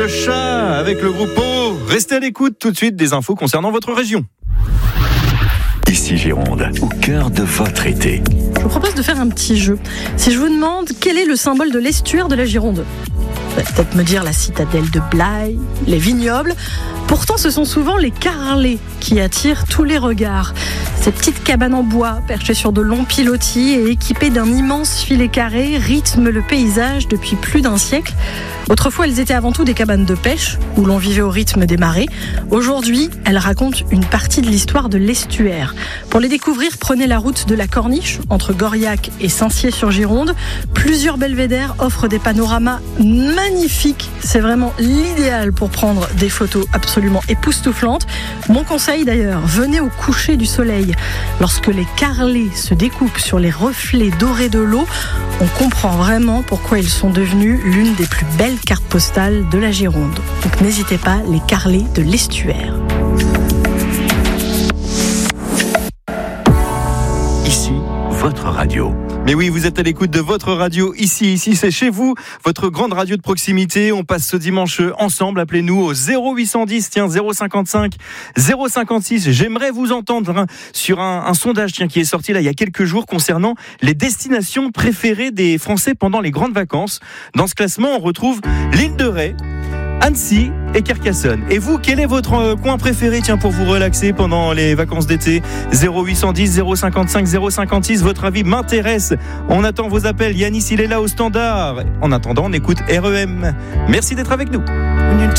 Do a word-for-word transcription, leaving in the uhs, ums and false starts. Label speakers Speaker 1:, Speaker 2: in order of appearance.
Speaker 1: le chat avec le groupe O. Restez à l'écoute, tout de suite des infos concernant votre région.
Speaker 2: Ici Gironde, au cœur de votre été.
Speaker 3: Je vous propose de faire un petit jeu. Si je vous demande quel est le symbole de l'estuaire de la Gironde, vous allez peut-être me dire la citadelle de Blaye, les vignobles. Pourtant, ce sont souvent les carrelets qui attirent tous les regards. Ces petites cabanes en bois, perchées sur de longs pilotis et équipées d'un immense filet carré, rythment le paysage depuis plus d'un siècle. Autrefois, elles étaient avant tout des cabanes de pêche, où l'on vivait au rythme des marées. Aujourd'hui, elles racontent une partie de l'histoire de l'estuaire. Pour les découvrir, prenez la route de la Corniche, entre Goriac et Saint-Cier-sur-Gironde. Plusieurs belvédères offrent des panoramas magnifiques. C'est vraiment l'idéal pour prendre des photos absolument époustouflantes. Mon conseil d'ailleurs, venez au coucher du soleil. Lorsque les carrelets se découpent sur les reflets dorés de l'eau, on comprend vraiment pourquoi ils sont devenus l'une des plus belles cartes postales de la Gironde. Donc n'hésitez pas, les carrelets de l'estuaire.
Speaker 2: Ici, votre radio.
Speaker 1: Mais oui, vous êtes à l'écoute de votre radio ici, ici c'est chez vous, votre grande radio de proximité. On passe ce dimanche ensemble, appelez-nous au zéro huit cent dix, tiens, zéro cinquante-cinq, zéro cinquante-six. J'aimerais vous entendre hein, sur un, un sondage tiens, qui est sorti là il y a quelques jours concernant les destinations préférées des Français pendant les grandes vacances. Dans ce classement, on retrouve l'île de Ré, Annecy et Carcassonne. Et vous, quel est votre euh, coin préféré tiens, pour vous relaxer pendant les vacances d'été? Zéro huit cent dix, zéro cinquante-cinq, zéro cinquante-six, votre avis m'intéresse. On attend vos appels. Yanis, il est là au standard. En attendant, on écoute R E M. Merci d'être avec nous.